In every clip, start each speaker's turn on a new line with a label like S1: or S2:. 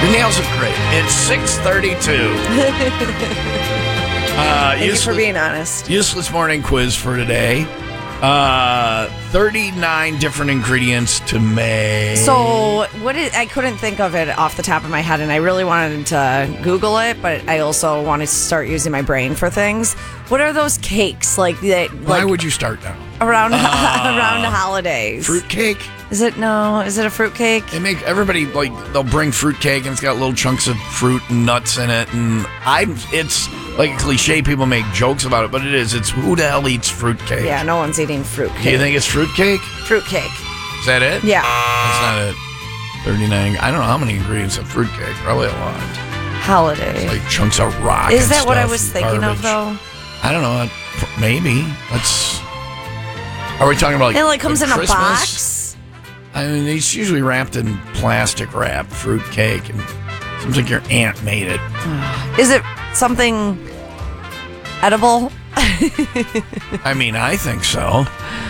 S1: nails it great. It's 6:32.
S2: Thank you for being honest.
S1: Useless morning quiz for today. 39 different ingredients to make.
S2: So, I couldn't think of it off the top of my head, and I really wanted to Google it, but I also wanted to start using my brain for things. What are those cakes
S1: Why would you start now?
S2: Around around the holidays?
S1: Fruitcake?
S2: Is it a fruitcake?
S1: They make everybody they'll bring fruitcake and it's got little chunks of fruit and nuts in it, and it's like a cliche. People make jokes about it, but it is. It's who the hell eats fruitcake?
S2: Yeah, no one's eating fruitcake.
S1: Do you think it's fruitcake?
S2: Fruitcake.
S1: Is that it?
S2: Yeah.
S1: That's not it. 39. I don't know how many ingredients of fruitcake. Probably a lot.
S2: Holiday.
S1: It's like chunks of rock.
S2: Is
S1: and
S2: that what I
S1: stuff
S2: was
S1: and
S2: thinking
S1: garbage.
S2: of though?
S1: I don't know. Maybe. Are we talking about
S2: It comes in
S1: Christmas?
S2: a box?
S1: I mean, it's usually wrapped in plastic wrap, fruitcake, and seems like your aunt made it.
S2: Is it something edible?
S1: I mean, I think so.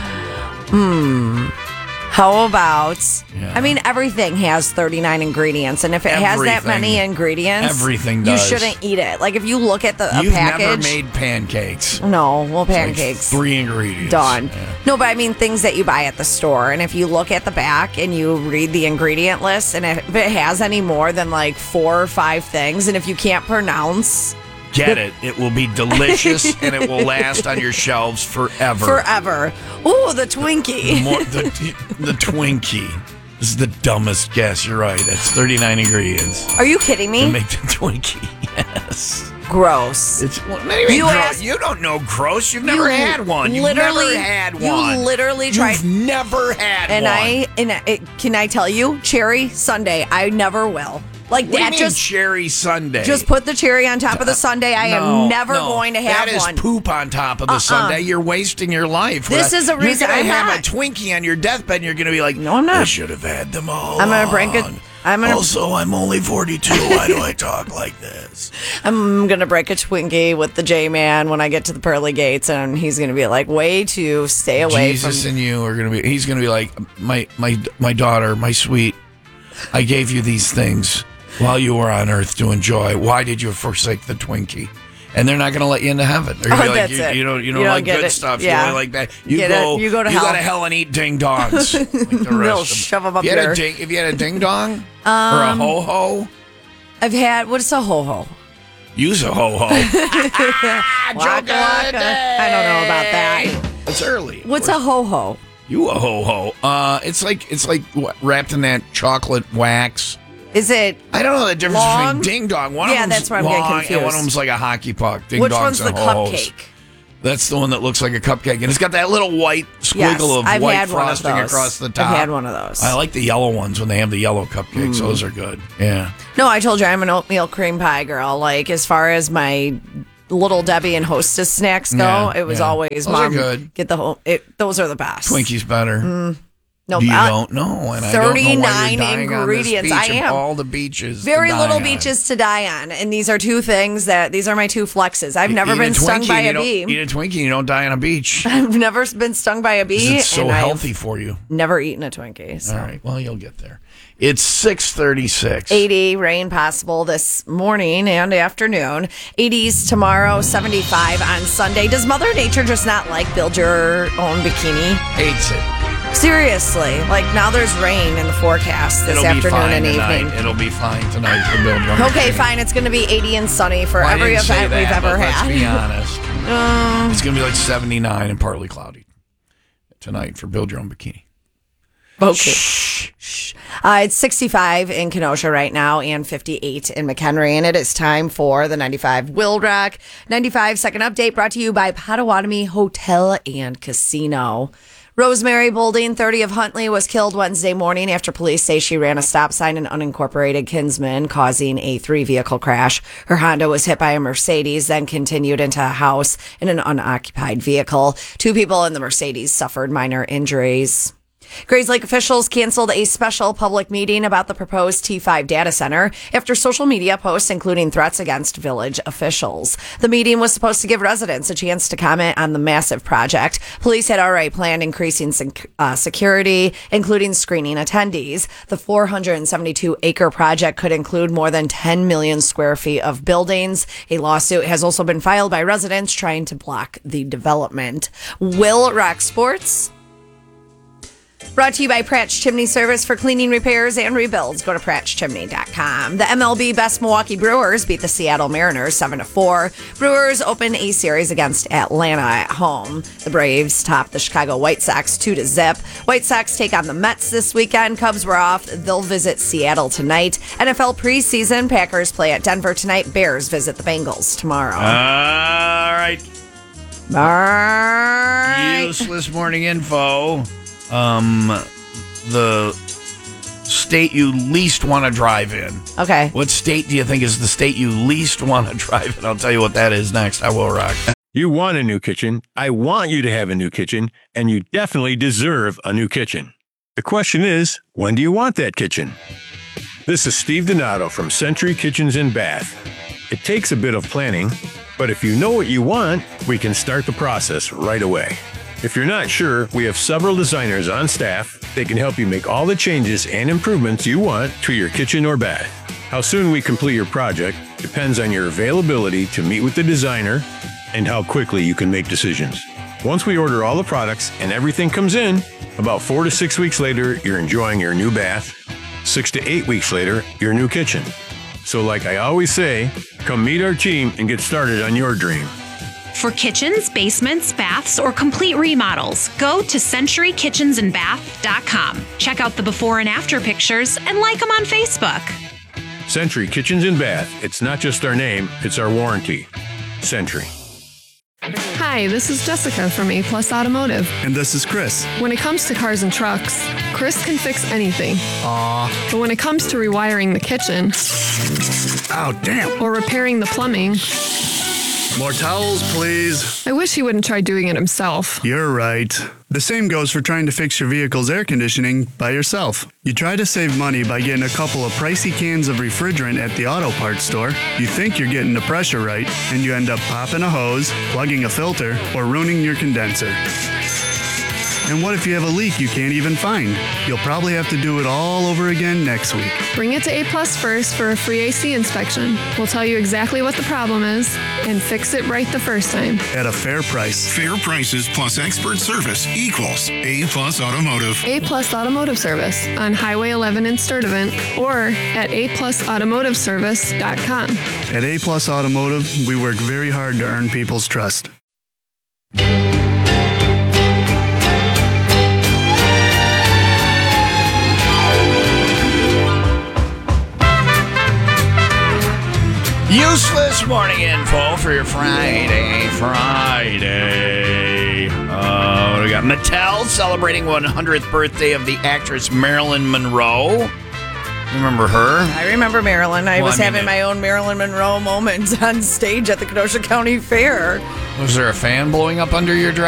S2: How about,
S1: Yeah.
S2: I mean, everything has 39 ingredients, and if it has that many ingredients,
S1: Everything
S2: you
S1: does.
S2: shouldn't eat it. Like, if you look at the
S1: You've
S2: package.
S1: never made pancakes.
S2: No, well,
S1: It's like
S2: pancakes.
S1: 3 ingredients.
S2: Done.
S1: Yeah.
S2: No, but I mean things that you buy at the store. And if you look at the back and you read the ingredient list, and if it has any more than 4 or 5 things, and if you can't pronounce
S1: Get it. It will be delicious and it will last on your shelves forever.
S2: forever. Ooh, the Twinkie.
S1: The Twinkie. This is the dumbest guess. You're right. That's 39 ingredients
S2: Are you kidding
S1: to
S2: me?
S1: make the Twinkie. Yes.
S2: Gross.
S1: You don't know gross. You've never had one. You've never had one.
S2: You literally tried.
S1: You've never had one.
S2: Can I tell you, cherry sundae? I never will. Like
S1: What do you
S2: that.
S1: mean
S2: Just
S1: cherry sundae?
S2: Just put the cherry on top of the sundae. I am never going to have
S1: that is
S2: one.
S1: poop on top of the sundae. You're wasting your life.
S2: This is a reason
S1: You're
S2: I'm
S1: gonna have
S2: not.
S1: a Twinkie on your deathbed, and you're gonna be like,
S2: No, I'm not.
S1: I should have had them all.
S2: I'm gonna break it.
S1: Also, I'm only 42. Why do I talk like this?
S2: I'm gonna break a Twinkie with the J-Man when I get to the pearly gates, and he's gonna be like, "Way to stay away
S1: Jesus
S2: from."
S1: and you are gonna be. He's gonna be like, my daughter, my sweet. I gave you these things while you were on earth to enjoy. Why did you forsake the Twinkie? And they're not going to let you into heaven. They're gonna be like,
S2: that's it.
S1: You don't
S2: You
S1: like
S2: don't
S1: good
S2: get it.
S1: stuff.
S2: Yeah.
S1: You only like that. You
S2: Get
S1: go.
S2: it. You go to
S1: You
S2: hell.
S1: go to hell and eat ding dongs. Like the rest
S2: They'll
S1: of them.
S2: shove 'em up
S1: If you had
S2: your-
S1: if you had a ding dong or a ho ho,
S2: I've had what's a ho ho?
S1: use a ho ho.
S2: Waka, waka. I don't know about that.
S1: It's early.
S2: What's a ho ho?
S1: You a ho ho? It's like what, wrapped in that chocolate wax.
S2: Is it?
S1: I don't know the difference
S2: Long?
S1: between ding dong. One
S2: Yeah,
S1: of them's
S2: that's where I'm getting
S1: long,
S2: confused.
S1: and one of them's like a hockey puck. Ding
S2: Which
S1: dongs
S2: one's the
S1: and ho-hos.
S2: cupcake?
S1: That's the one that looks like a cupcake, and it's got that little white squiggle
S2: Yes,
S1: of
S2: I've
S1: white
S2: had one of
S1: frosting
S2: those.
S1: across the top.
S2: I've had one of those.
S1: I like the yellow ones when they have the yellow cupcakes. Those are good. Yeah.
S2: No, I told you I'm an oatmeal cream pie girl. Like, as far as my Little Debbie and Hostess snacks go,
S1: Yeah,
S2: it was
S1: yeah.
S2: always
S1: Those
S2: Mom.
S1: are good.
S2: Get the whole. Those are the best.
S1: Twinkies better.
S2: No,
S1: You don't know, and I don't know why
S2: 39
S1: you're dying on this
S2: ingredients.
S1: beach
S2: I
S1: of
S2: am.
S1: all the beaches.
S2: Very
S1: to die
S2: little
S1: on.
S2: beaches to die on, and these are two things these are my two flexes. I've never
S1: Eat
S2: been
S1: a
S2: stung
S1: Twinkie
S2: by
S1: and
S2: a
S1: you don't-
S2: bee.
S1: Eat a Twinkie, you don't die on a beach.
S2: I've never been stung by a bee.
S1: It's so
S2: and
S1: healthy for you.
S2: I've never eaten a Twinkie. So.
S1: All right. Well, you'll get there. It's 6:36.
S2: 80 rain possible this morning and afternoon. 80s tomorrow, 75 on Sunday. Does Mother Nature just not like build your own bikini?
S1: Hates it.
S2: Seriously, like now there's rain in the forecast this
S1: It'll be
S2: afternoon
S1: fine
S2: and
S1: tonight.
S2: evening.
S1: It'll be fine tonight for Bill Drummer.
S2: Okay, fine. It's going to be 80 and sunny for
S1: Well, I
S2: every
S1: didn't say
S2: event we've
S1: that,
S2: ever
S1: but
S2: had.
S1: Let's be honest. It's going to be like 79 and partly cloudy tonight for Build Your Own Bikini.
S2: Okay. Shh. It's 65 in Kenosha right now and 58 in McHenry. And it is time for the 95 Will Rock 95 second update brought to you by Potawatomi Hotel and Casino. Rosemary Boulding, 30 of Huntley, was killed Wednesday morning after police say she ran a stop sign in unincorporated Kinsman, causing a 3-vehicle crash. Her Honda was hit by a Mercedes, then continued into a house in an unoccupied vehicle. 2 people in the Mercedes suffered minor injuries. Grays Lake officials canceled a special public meeting about the proposed T5 data center after social media posts including threats against village officials. The meeting was supposed to give residents a chance to comment on the massive project. Police had already planned increasing security, including screening attendees. The 472-acre project could include more than 10 million square feet of buildings. A lawsuit has also been filed by residents trying to block the development. Will Rock Sports. Brought to you by Pratt's Chimney Service for cleaning, repairs, and rebuilds. Go to prattschimney.com. The MLB best Milwaukee Brewers beat the Seattle Mariners 7-4. Brewers open a series against Atlanta at home. The Braves top the Chicago White Sox 2-0. White Sox take on the Mets this weekend. Cubs were off. They'll visit Seattle tonight. NFL preseason. Packers play at Denver tonight. Bears visit the Bengals tomorrow.
S1: All right.
S2: All right.
S1: Useless morning info. The state you least want to drive in.
S2: Okay.
S1: What state do you think is the state you least want to drive in? I'll tell you what that is next. I will rock.
S3: You want a new kitchen. I want you to have a new kitchen, and you definitely deserve a new kitchen. The question is, when do you want that kitchen? This is Steve Donato from Century Kitchens and Bath. It takes a bit of planning, but if you know what you want, we can start the process right away. If you're not sure, we have several designers on staff. They can help you make all the changes and improvements you want to your kitchen or bath. How soon we complete your project depends on your availability to meet with the designer and how quickly you can make decisions. Once we order all the products and everything comes in, about 4 to 6 weeks later, you're enjoying your new bath. 6 to 8 weeks later, your new kitchen. So like I always say, come meet our team and get started on your dream.
S4: For kitchens, basements, baths, or complete remodels, go to CenturyKitchensandBath.com. Check out the before and after pictures and like them on Facebook.
S3: Century Kitchens and Bath. It's not just our name, it's our warranty. Century.
S5: Hi, this is Jessica from A Plus Automotive.
S6: And this is Chris.
S5: When it comes to cars and trucks, Chris can fix anything. But when it comes to rewiring the kitchen,
S6: Oh, damn.
S5: or repairing the plumbing,
S6: More towels, please.
S5: I wish he wouldn't try doing it himself.
S6: You're right. The same goes for trying to fix your vehicle's air conditioning by yourself. You try to save money by getting a couple of pricey cans of refrigerant at the auto parts store. You think you're getting the pressure right, and you end up popping a hose, plugging a filter, or ruining your condenser. And what if you have a leak you can't even find? You'll probably have to do it all over again next week.
S5: Bring it to A Plus first for a free AC inspection. We'll tell you exactly what the problem is and fix it right the first time.
S6: At a fair price.
S7: Fair prices plus expert service equals A Plus Automotive.
S5: A Plus Automotive Service on Highway 11 in Sturtevant or at aplusautomotiveservice.com.
S6: At A Plus Automotive, we work very hard to earn people's trust.
S1: Useless morning info for your Friday. What do we got? Mattel celebrating 100th birthday of the actress Marilyn Monroe. Remember her?
S2: I remember Marilyn. I was
S1: I mean,
S2: having my own Marilyn Monroe moment on stage at the Kenosha County Fair.
S1: Was there a fan blowing up under your dress?